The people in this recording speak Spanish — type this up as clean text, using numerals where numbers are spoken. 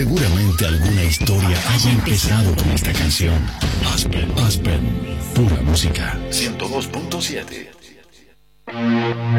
Seguramente alguna historia haya empezado con esta canción. Aspen, pura música. 102.7.